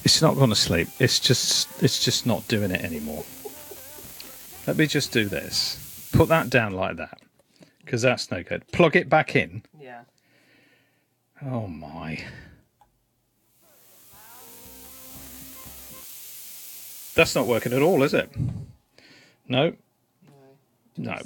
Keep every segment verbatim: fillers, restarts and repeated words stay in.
It's not going to sleep. It's just it's just not doing it anymore. Let me just do this. Put that down like that, because that's no good. Plug it back in. Yeah. Oh my. That's not working at all, is it? No. No.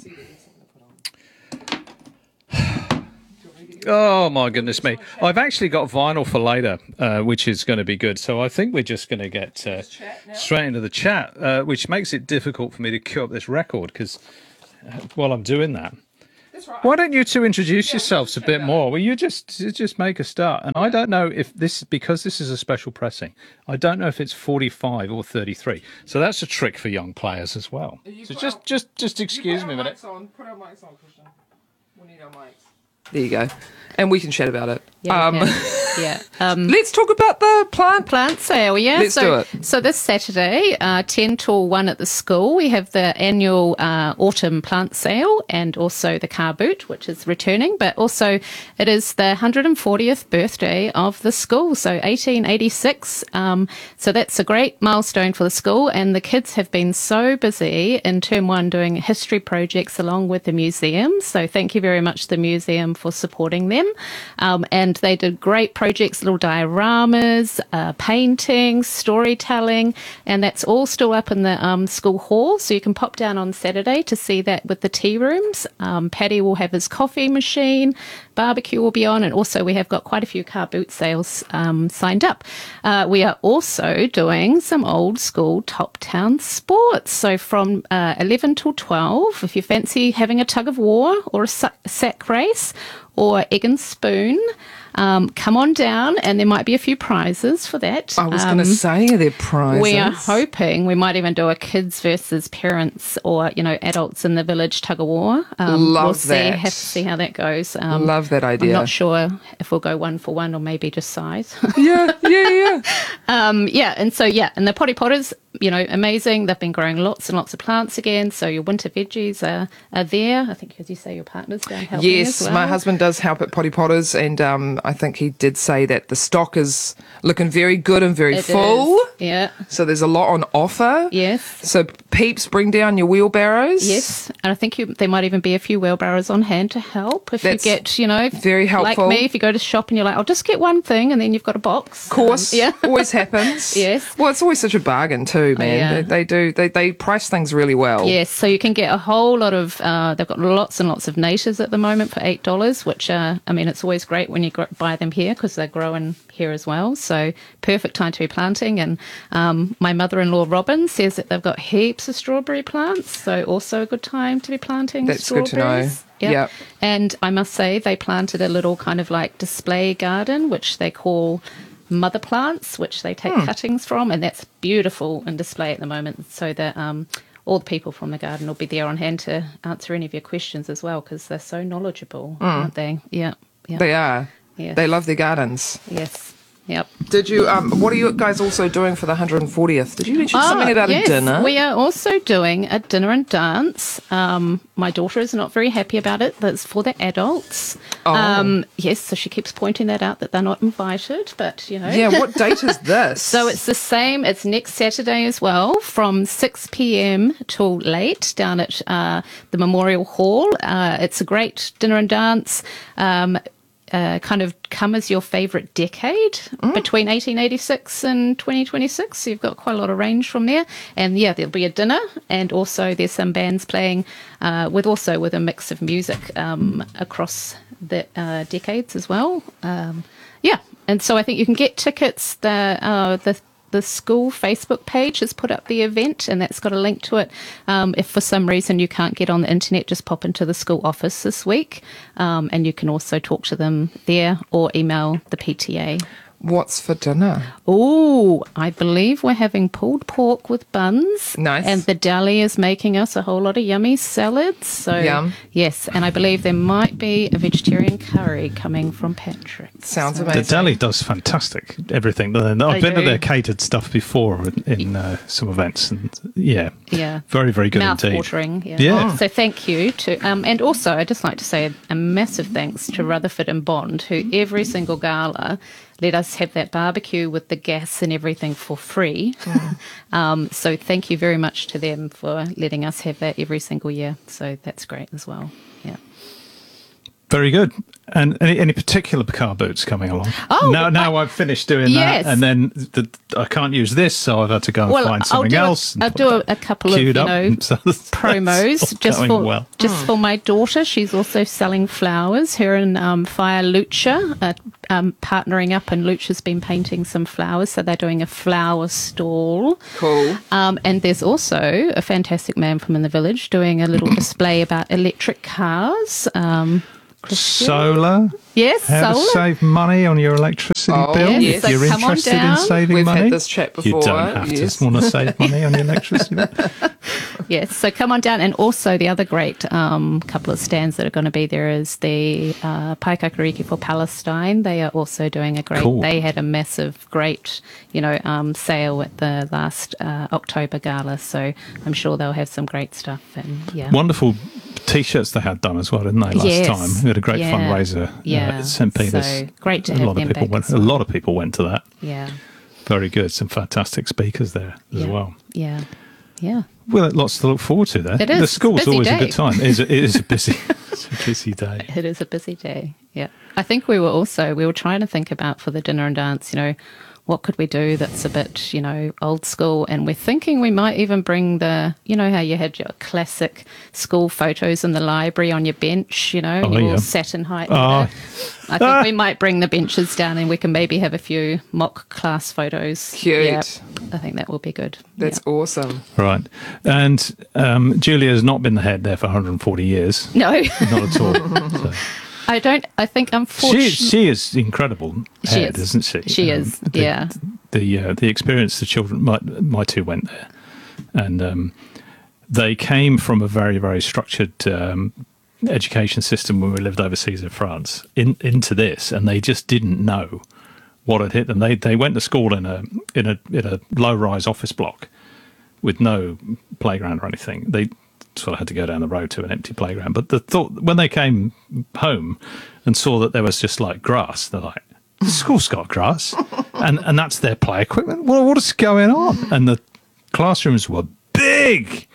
Oh my goodness me! I've actually got vinyl for later, uh, which is going to be good. So I think we're just going to get uh, straight into the chat, uh, which makes it difficult for me to queue up this record because uh, while I'm doing that, right. Why don't you two introduce yeah, yourselves a bit more? Well, you just you just make a start, and yeah. I don't know if this because this is a special pressing. I don't know if it's forty-five or thirty-three. So that's a trick for young players as well. So just our, just just excuse me a minute. On. Put our mics on, Christian. We need our mics. There you go. And we can chat about it. Yeah, um, yeah. Um, let's talk about the plant plant sale. Yeah, let's so, do it. So this Saturday, uh, ten till one at the school, we have the annual uh, autumn plant sale, and also the car boot, which is returning. But also, it is the one hundred fortieth birthday of the school, so eighteen eighty-six. Um, so that's a great milestone for the school, and the kids have been so busy in term one doing history projects along with the museum. So thank you very much, the museum, for supporting them. Um, and they did great projects, little dioramas, uh, paintings, storytelling, and that's all still up in the um, school hall. So you can pop down on Saturday to see that with the tea rooms. Um, Paddy will have his coffee machine, barbecue will be on, and also we have got quite a few car boot sales um, signed up. Uh, we are also doing some old school top town sports. So from uh, eleven till twelve, if you fancy having a tug of war or a sack race, or egg and spoon, um, come on down, and there might be a few prizes for that. I was um, going to say, are there prizes? We are hoping we might even do a kids versus parents, or you know, adults in the village tug of war. Um, Love we'll see, that. Have to see how that goes. Um, Love that idea. I'm not sure if we'll go one for one or maybe just size. yeah, yeah, yeah. um, yeah, and so yeah, and the potty potters, you know, amazing. They've been growing lots and lots of plants again. So your winter veggies are, are there. I think, as you say, your partner's down helping Yes, as well. my husband does help at Potty Potters, and um, I think he did say that the stock is looking very good and very It full. is. Yeah. So there's a lot on offer. Yes. So peeps, bring down your wheelbarrows. Yes, and I think you, there might even be a few wheelbarrows on hand to help if That's you get, you know, very helpful. Like me, if you go to shop and you're like, I'll just get one thing, and then you've got a box. Of course, um, yeah, always happens. Yes. Well, it's always such a bargain too, man. Oh, yeah. They, they do. They they price things really well. Yes, so you can get a whole lot of. Uh, they've got lots and lots of natives at the moment for eight dollars, which uh, I mean, it's always great when you gr- buy them here because they're growing here as well. So perfect time to be planting. And um, my mother-in-law Robin says that they've got heaps of strawberry plants, so also a good time to be planting. That's strawberries. good to know. Yep. Yep. And I must say they planted a little kind of like display garden, which they call mother plants, which they take hmm. cuttings from, and that's beautiful in display at the moment. So that um, all the people from the garden will be there on hand to answer any of your questions as well, because they're so knowledgeable, mm. aren't they? Yeah, yeah. They are. Yes. They love their gardens. Yes. Yep. Did you? Um, what are you guys also doing for the one hundred fortieth? Did you mention oh, something about yes. a dinner? We are also doing a dinner and dance. Um, my daughter is not very happy about it. That's for the adults. Oh. Um, yes, so she keeps pointing that out that they're not invited. But you know. Yeah. What date is this? So it's the same. It's next Saturday as well, from six p.m. till late down at uh, the Memorial Hall. Uh, it's a great dinner and dance. Um, Uh, kind of come as your favourite decade mm. between eighteen eighty-six and twenty twenty-six. So you've got quite a lot of range from there. And yeah, there'll be a dinner, and also there's some bands playing uh, with also with a mix of music um, across the uh, decades as well. Um, yeah, and so I think you can get tickets. The uh, the The school Facebook page has put up the event, and that's got a link to it. Um, if for some reason you can't get on the internet, just pop into the school office this week, um, and you can also talk to them there or email the P T A. What's for dinner? Oh, I believe we're having pulled pork with buns. Nice. And the deli is making us a whole lot of yummy salads. So Yum. Yes, and I believe there might be a vegetarian curry coming from Patrick. Sounds so. amazing. The deli does fantastic everything. I've I been do. to their catered stuff before in, in uh, some events, and yeah, Yeah. very very good Mouth indeed. watering. Yeah. Yeah. Oh. So thank you to, um, and also I'd just like to say a, a massive thanks to Rutherford and Bond, who every single gala let us have that barbecue with the gas and everything for free. Mm. um, so thank you very much to them for letting us have that every single year. So that's great as well. Yeah. Very good. And any, any particular car boots coming along? Oh, now, now I, I've finished doing yes. that, and then the, I can't use this, so I've had to go and well, find something I'll else. A, I'll do a, a couple of you know so promos just for well. just for my daughter. She's also selling flowers. Her and um, Fire Lucha are um, partnering up, and Lucha's been painting some flowers, so they're doing a flower stall. Cool. Um, and there's also a fantastic man from in the village doing a little display about electric cars. Um, Christian? Solar? Yes, How solar. to save money on your electricity Oh, bill yes. if So you're come on interested in down. saving We've money. had this chat before. You don't have yes. to want to save money on your electricity bill. Yes, so come on down. And also the other great um, couple of stands that are going to be there is the uh, Paikakariki for Palestine. They are also doing a great, Cool. they had a massive, great, you know, um, sale at the last uh, October gala. So I'm sure they'll have some great stuff. And yeah. Wonderful T-shirts they had done as well, didn't they, last Yes. time? We had a great Yeah. fundraiser Yeah. uh, at Saint Peter's. So great to a have lot them of people back went. as A well. lot of people went to that. Yeah. Very good. Some fantastic speakers there as Yeah. well. Yeah. Yeah. Well, lots to look forward to there. It is. The school's Busy always day. a good time. It is a, it is a busy, it's a busy day. It is a busy day. Yeah. I think we were also, we were trying to think about for the dinner and dance, you know, what could we do that's a bit, you know, old school? And we're thinking we might even bring the, you know, how you had your classic school photos in the library on your bench, you know, Oh, you yeah. all sat in height. Oh. I think we might bring the benches down and we can maybe have a few mock class photos. Cute. Yeah, I think that will be good. That's yeah. awesome. Right. And um, Julia has not been the head there for one hundred forty years. No, Not at all. So. I don't, I think unfortunately. She, she is incredible She head, is. isn't she? She is, the, yeah. The uh, the experience the children, my, my two went there, and um, they came from a very, very structured um, education system when we lived overseas in France in, into this, and they just didn't know what had hit them. They they went to school in a in a in a low rise office block with no playground or anything. They sort of had to go down the road to an empty playground. But the thought when they came home and saw that there was just like grass, they're like, "The school's got grass," and and that's their play equipment. Well, what is going on? And the classrooms were big.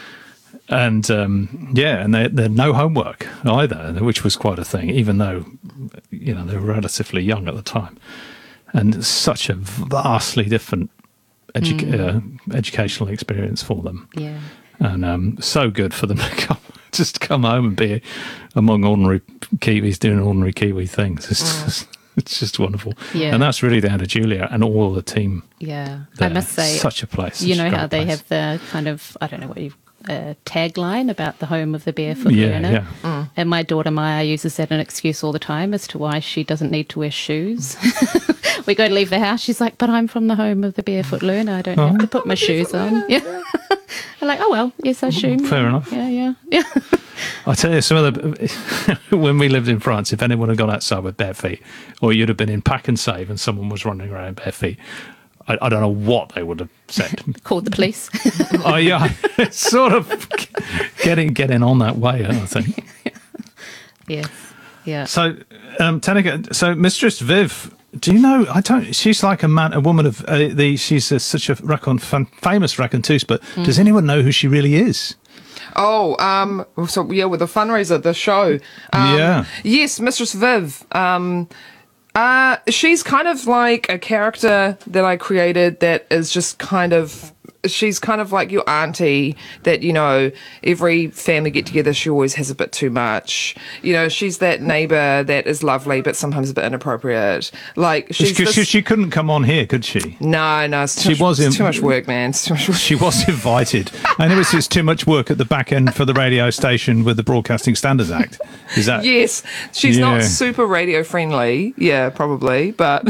And um, yeah, and they, they had no homework either, which was quite a thing, even though, you know, they were relatively young at the time. And such a vastly different edu- Mm. uh, educational experience for them. Yeah. And um, so good for them to come, just come home and be among ordinary Kiwis doing ordinary Kiwi things. It's, Mm. just, it's just wonderful. Yeah. And that's really down to Julia and all the team. Yeah. There. I must say, such a place. you such a know how great they place. have the kind of, I don't know what you uh, tagline about the home of the barefoot Yeah, learner. yeah. Mm. And my daughter Maya uses that as an excuse all the time as to why she doesn't need to wear shoes. We go to leave the house. She's like, but I'm from the home of the barefoot learner. I don't have to put my shoes on. Yeah. I'm like, oh, well, yes, I assume. Fair enough. Yeah, yeah, yeah. I tell you, some of the when we lived in France, if anyone had gone outside with bare feet, or you'd have been in Pack and Save and someone was running around bare feet, I, I don't know what they would have said. Called the police. Oh yeah, it's sort of getting getting on that way, I think. Yes. Yeah. So, um, Tanika, so Mistress Viv, do you know? I don't. She's like a man, a woman of uh, the. She's a, such a racon, fam, famous raconteuse, but Mm. does anyone know who she really is? Oh, um, so yeah, with the fundraiser, the show. Um, Yeah. Yes, Mistress Viv. Um, uh, she's kind of like a character that I created that is just kind of. She's kind of like your auntie that, you know, every family get together, she always has a bit too much. You know, she's that neighbour that is lovely, but sometimes a bit inappropriate. Like, she's She, this- she, she couldn't come on here, could she? No, no, it's too, She much, was it's in- too much work, man. It's too much work. She was invited, and it was just too much work at the back end for the radio station with the Broadcasting Standards Act. Is that? Yes, she's Yeah. not super radio friendly. Yeah, probably, but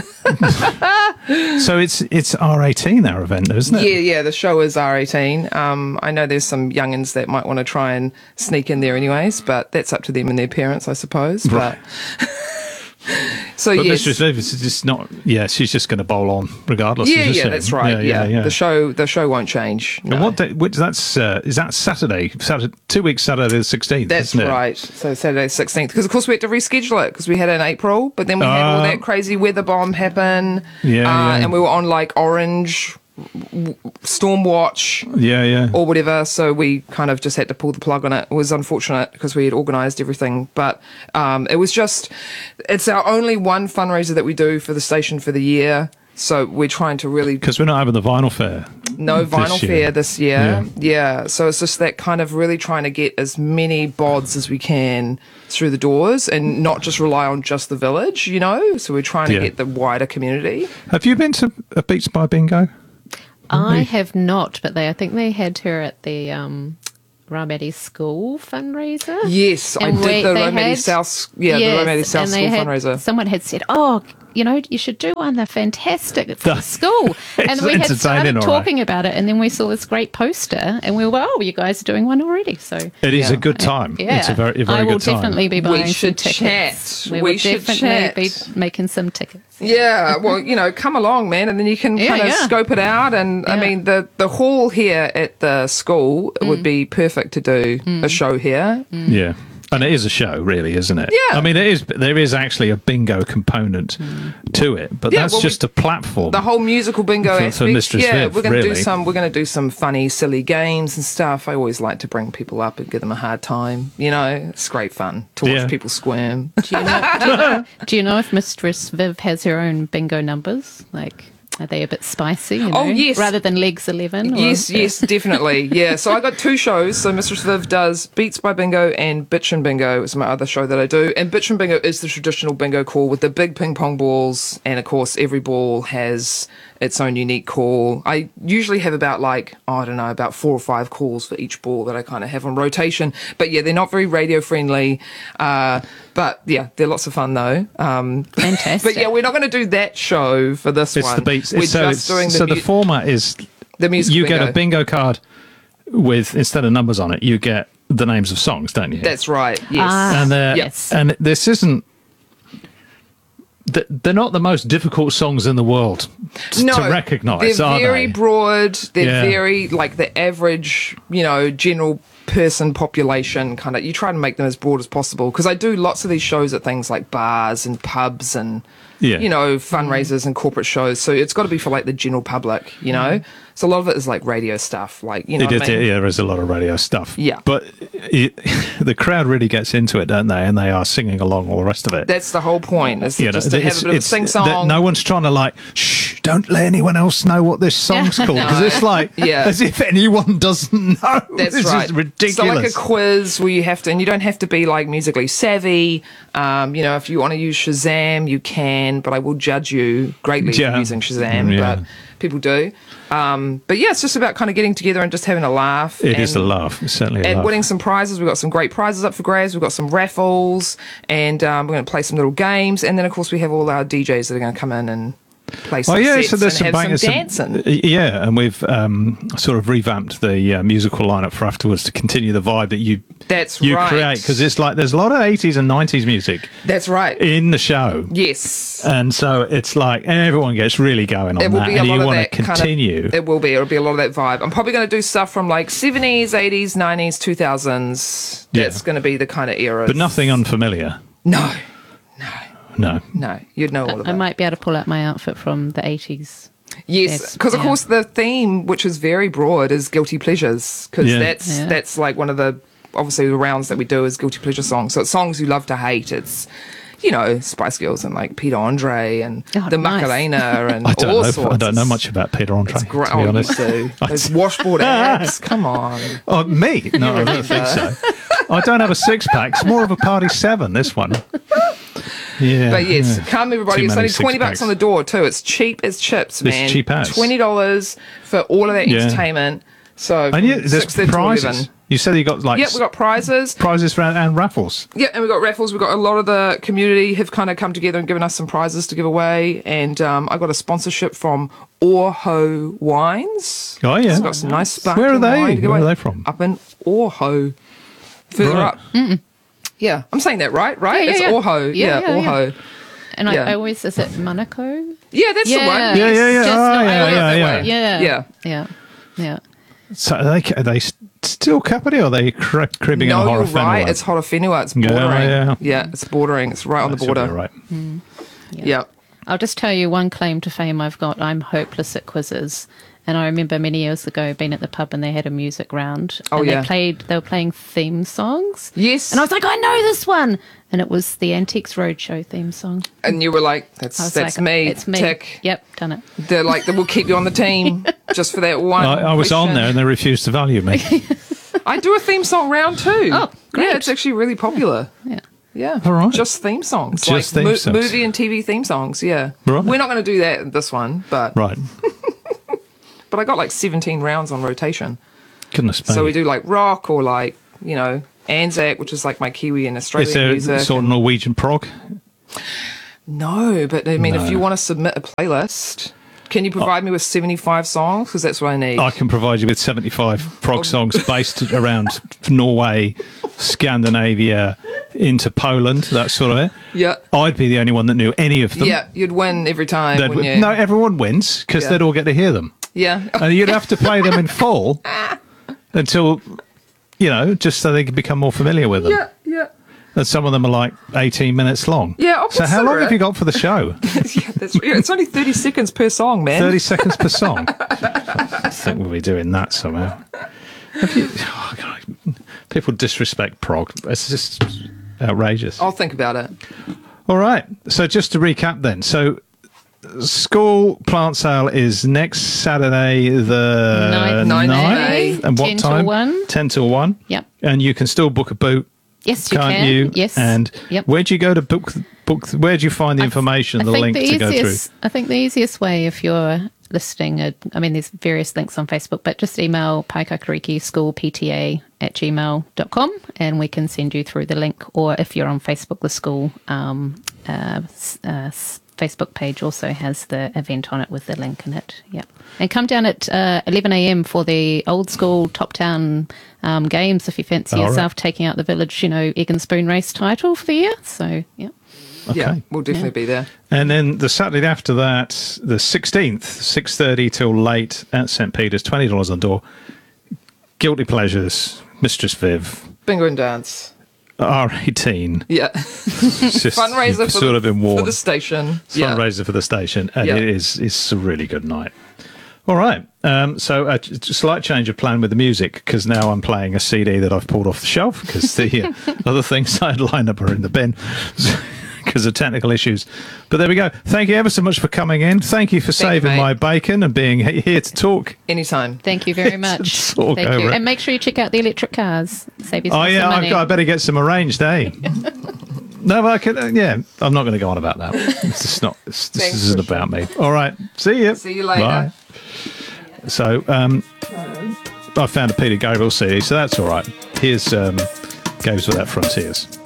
So it's it's R eighteen our event, isn't it? yeah, yeah. The show is R eighteen. Um, I know there's some youngins that might want to try and sneak in there, anyways. But that's up to them and their parents, I suppose. Right. But So But yes. Mistress Viv is just not. Yeah, she's just going to bowl on regardless. Yeah, isn't yeah, she? that's right. Yeah, the show, the show won't change. And no. what day? Which that's uh, is that Saturday? Saturday, two weeks Saturday the sixteenth. That's isn't it? right. So Saturday sixteenth, because of course we had to reschedule it because we had it in April, but then we had all Uh, that crazy weather bomb happen. Yeah, uh, yeah. and we were on like orange w- storm watch Yeah, yeah. or whatever, so we kind of just had to pull the plug on it. It was unfortunate because we had organised everything, but um, it was just, it's our only one fundraiser that we do for the station for the year. So we're trying to really Because we're not having the vinyl fair. no vinyl this year. fair this year. Yeah. Yeah. So it's just that kind of really trying to get as many bods as we can through the doors and not just rely on just the village, you know? So we're trying to Yeah. get the wider community. Have you been to a Beats by Bingo? I have not, but they I think they had her at the um, Raumati School fundraiser. Yes, I And we- did the they Raumati had- South, yeah, Yes, the Raumati South and School they had- fundraiser. Someone had said, "Oh, you know, you should do one. They're fantastic for the school." And It's we had entertaining, started all right. talking about it, and then we saw this great poster, and we were, "Oh, you guys are doing one already." So It is Yeah. a good time. yeah, It's a very, a very I will good time. definitely be We buying should some tickets. chat. We, We will should definitely chat. be making some tickets. Yeah, well, you know, come along, man, and then you can Yeah, kind of yeah. scope it out. And I Yeah. mean, the the hall here at the school Mm. would be perfect to do a show here. Yeah. And it is a show, really, isn't it? Yeah. I mean, it is. There is actually a bingo component to it, but Yeah, that's well, we- just a platform. The whole musical bingo For- for aspect. Mistress yeah, Viv, we're gonna do really. some. We're gonna do some funny, silly games and stuff. I always like to bring people up and give them a hard time. You know, it's great fun to watch Yeah. people squirm. Do you, know, do, you know, do you know if Mistress Viv has her own bingo numbers? Like, are they a bit spicy? You know, Oh, yes. Rather than Legs eleven? Or, Yes, yes, definitely. Yeah. So I got two shows. So Mistress Viv does Beats by Bingo and Bitchin' Bingo is my other show that I do. And Bitchin' Bingo is the traditional bingo call with the big ping pong balls. And of course, every ball has its own unique call. I usually have about like, oh, I don't know, about four or five calls for each ball that I kind of have on rotation. But yeah, they're not very radio friendly. Uh, but yeah, they're lots of fun though. Um, Fantastic. but yeah, we're not going to do that show for this it's one. the beats. We're It's, so just it's, doing the, so the mu- format is the music you bingo. get a bingo card with, instead of numbers on it, you get the names of songs, don't you? That's right. Yes. Ah. and they're- Yes. and this isn't. th- They're not the most difficult songs in the world t- to recognise, they're are very they? broad. They're Yeah. very like the average, you know, general person population kind of. You try to make them as broad as possible because I do lots of these shows at things like bars and pubs and Yeah. you know fundraisers and corporate shows. So it's got to be for like the general public, you know. So a lot of it is like radio stuff, like you know. It what is, I mean? yeah, there is a lot of radio stuff. Yeah. But it, the crowd really gets into it, don't they? And they are singing along all the rest of it. That's the whole point. Is You know, just to have it's- a bit of a it's- sing that song. no one's trying to like, shh, don't let anyone else know what this song's called. Because it's like, Yeah. as if anyone doesn't know. That's this right. is ridiculous. So like a quiz where you have to, and you don't have to be like musically savvy. Um, you know, if you want to use Shazam, you can, but I will judge you greatly Yeah. for using Shazam. Yeah. But people do. Um, but yeah, it's just about kind of getting together and just having a laugh. It and, is a laugh. It's certainly a And laugh. winning some prizes. We've got some great prizes up for grabs. We've got some raffles, and um, we're going to play some little games. And then, of course, we have all our D Js that are going to come in and play some Oh yeah, sets so there's some and have bangers. some some- dancing. yeah, and we've um, sort of revamped the uh, musical lineup for afterwards to continue the vibe that you That's you right. create, because it's like there's a lot of eighties and nineties music That's right. in the show. Yes. And so it's like everyone gets really going on It will that, be a and lot you of want that to continue. Kind of, it will be. It'll be a lot of that vibe. I'm probably going to do stuff from like seventies, eighties, nineties, two thousands. Yeah. That's going to be the kind of era. but nothing unfamiliar. No, No. no. You'd know all of I it. might be able to pull out my outfit from the eighties. Yes, Yes, because of yeah. course the theme, which is very broad, is guilty pleasures. Because Yeah. that's Yeah. that's like one of the obviously the rounds that we do is guilty pleasure songs. So it's songs you love to hate. It's you know Spice Girls and like Peter Andre and Oh, the nice. Macarena and I don't all know. sorts. I don't know It's- much about Peter Andre. It's To great. be Oh, you honest. do. Those washboard abs. Come on. Oh, me? No, I don't think so. I don't have a six pack. It's more of a party seven. This one. Yeah. But yes, yeah. come everybody. Too It's many only twenty bucks six-packs. on the door too. It's cheap as chips, It's man. cheap as. Twenty dollars for all of that Yeah. entertainment. So And yeah, from there's six thirty to prizes. eleven. You said you got like Yep, we got prizes. prizes for, and raffles. Yeah, and we've got raffles. We've got a lot of the community have kind of come together and given us some prizes to give away. And um, I got a sponsorship from Orho Wines. Oh yeah. It's got some nice sparkling Where are they? wine to give Where are away. they from? Up in Orho. Further Right. up. Yeah, I'm saying that right, right? Yeah, yeah, it's yeah. Orho. Yeah, Yeah, yeah, yeah. Orho. And I, Yeah. I always, is it Monaco? Yeah, that's the one. Yeah, yeah, yeah. Just Oh, not- yeah, I yeah, love yeah. that way. Yeah. Yeah. Yeah. Yeah. So are they, are they still Kapiti or are they cri- cribbing No, in you're Horowhenua? right. It's Horowhenua. It's Yeah, bordering. yeah. Yeah, it's bordering. It's right on the That should be border. right. Yeah. I'll just tell you one claim to fame I've got. I'm hopeless at quizzes. And I remember many years ago being at the pub and they had a music round. Oh, and yeah. they played they were playing theme songs. Yes. And I was like, I know this one. And it was the Antiques Roadshow theme song. And you were like, that's I was that's like, me. It's me. Tick. Yep, done it. They're like, we'll keep you on the team just for that one. I, I was on question. there and they refused to value me. I do a theme song round too. Oh, great. Yeah, it's actually really popular. Yeah. Yeah. All right. Just theme songs. Just like theme songs. Movie and T V theme songs, yeah. Right. We're not going to do that in this one, but Right. but I got like seventeen rounds on rotation. Goodness me. So we do like rock or like, you know, Anzac, which is like my Kiwi and Australian Is there music. sort of Norwegian prog? No, but I mean, No. if you want to submit a playlist, can you provide me with seventy-five songs? Because that's what I need. I can provide you with seventy-five prog songs based around Norway, Scandinavia, into Poland, that sort of it. yeah. I'd be the only one that knew any of them. Yeah, you'd win every time, They'd wouldn't win- you? No, everyone wins because Yeah. they'd all get to hear them. Yeah. And you'd have to play them in full until, you know, just so they could become more familiar with them. yeah, yeah. And some of them are like eighteen minutes long. Yeah, I'll So how long consider have it. you got for the show? yeah, that's, yeah, it's only thirty seconds per song, man. thirty seconds per song. I think we'll be doing that somehow. Have you, oh God, people disrespect prog. It's just outrageous. I'll think about it. All right. So just to recap then. So school plant sale is next Saturday the Ninth Ninth ninth. May. And what ten till time? one. ten till one. Yep. And you can still book a boot, Yes, you can't can. you? Yes. And Yep. where'd you go to book, book where'd you find the information, I the think link the to go through? easiest, I think the easiest way, if you're listing, a, I mean, there's various links on Facebook, but just email paikakariki school p t a at gmail dot com and we can send you through the link. Or if you're on Facebook, the school um, uh, s- uh, s- Facebook page also has the event on it with the link in it. Yep. And come down at uh, eleven a.m. for the old school Top Town um, games if you fancy All right. yourself taking out the village, you know, egg and spoon race title for the year. So, yeah. Yeah, Okay. we'll definitely be there. And then the Saturday after that, the sixteenth, six thirty till late at Saint Peter's, twenty dollars on door. Guilty Pleasures, Mistress Viv, Bingo and dance. R eighteen. Yeah. It's just, Fundraiser you've for, sort the, of been for warned. the station. Yeah. Fundraiser for the station, and Yeah. it is it's a really good night. All right, um, so a ch- slight change of plan with the music because now I'm playing a C D that I've pulled off the shelf because the uh, other things I had lined up are in the bin because of technical issues. But there we go. Thank you ever so much for coming in. Thank you for Thank you, saving mate. my bacon and being he- here to talk. Anytime. Thank you very much. Talk Thank over you. it. And make sure you check out the electric cars. Save yourself Oh yeah, some I've money. got, I better get some arranged, eh? No, but I can, uh, yeah, I'm not going to go on about that. It's just not. It's, this Thanks isn't for about me. All right, see you. See you later. Bye. So, um, I found a Peter Gabriel C D, so that's all right. Here's um, Games Without Frontiers.